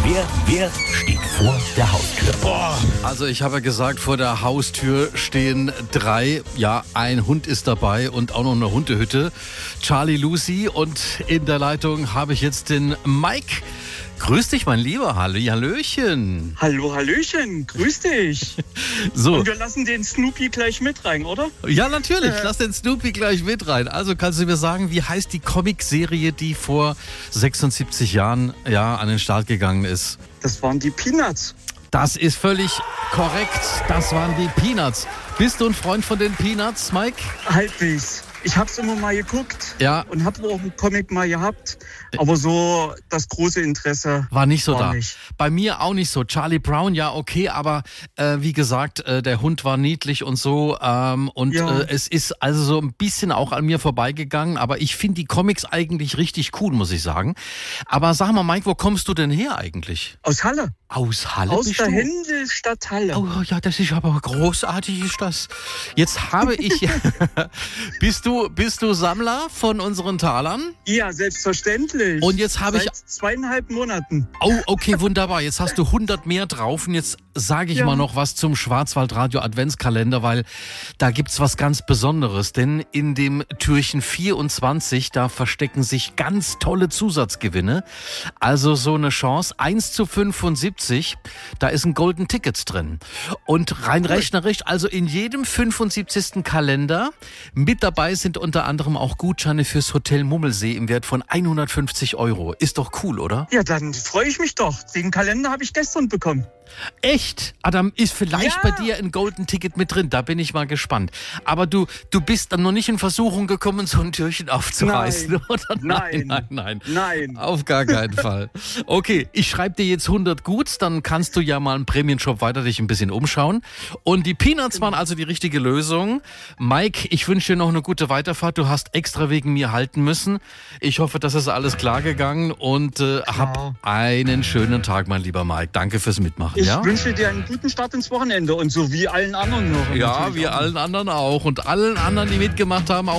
Wer steht vor der Haustür? Also ich habe ja gesagt, vor der Haustür stehen 3. Ja, ein Hund ist dabei und auch noch eine Hundehütte. Charlie, Lucy, und in der Leitung habe ich jetzt den Mike. Grüß dich, mein Lieber. Hallöchen. Hallo, Hallöchen. Grüß dich. So. Und wir lassen den Snoopy gleich mit rein, oder? Ja, natürlich. Lass den Snoopy gleich mit rein. Also kannst du mir sagen, wie heißt die Comicserie, die vor 76 Jahren an den Start gegangen ist? Das waren die Peanuts. Das ist völlig korrekt. Das waren die Peanuts. Bist du ein Freund von den Peanuts, Mike? Halbwegs. Ich hab's immer mal geguckt und hab auch einen Comic mal gehabt, aber so das große Interesse war nicht so da. Nicht. Bei mir auch nicht so. Charlie Brown, ja okay, aber wie gesagt, der Hund war niedlich und so es ist also so ein bisschen auch an mir vorbeigegangen, aber ich finde die Comics eigentlich richtig cool, muss ich sagen. Aber sag mal, Mike, wo kommst du denn her eigentlich? Aus Halle. Aus Halle? Aus der Händelstadt Halle. Oh ja, das ist aber großartig, ist das. Jetzt habe ich... Bist du Sammler von unseren Talern? Ja, selbstverständlich. Und jetzt habe ich... Seit 2,5 Monaten. Oh, okay, wunderbar. Jetzt hast du 100 mehr drauf und jetzt sage ich mal noch was zum Schwarzwaldradio Adventskalender, weil da gibt's was ganz Besonderes. Denn in dem Türchen 24, da verstecken sich ganz tolle Zusatzgewinne. Also so eine Chance, 1:75, da ist ein Golden Tickets drin. Und rein rechnerisch, also in jedem 75. Kalender mit dabei sind unter anderem auch Gutscheine fürs Hotel Mummelsee im Wert von 150 €. Ist doch cool, oder? Ja, dann freue ich mich doch. Den Kalender habe ich gestern bekommen. Echt? Adam, ist vielleicht bei dir ein Golden Ticket mit drin? Da bin ich mal gespannt. Aber du bist dann noch nicht in Versuchung gekommen, so ein Türchen aufzureißen, oder? Nein. Auf gar keinen Fall. Okay, ich schreibe dir jetzt 100 Guts, dann kannst du ja mal im Premium-Shop weiter dich ein bisschen umschauen. Und die Peanuts waren also die richtige Lösung. Mike, ich wünsche dir noch eine gute Weiterfahrt. Du hast extra wegen mir halten müssen. Ich hoffe, das ist alles klar gegangen und hab einen schönen Tag, mein lieber Mike. Danke fürs Mitmachen. Ich wünsche dir einen guten Start ins Wochenende und so wie allen anderen noch. Ja, wie allen anderen auch. Und allen anderen, die mitgemacht haben, auch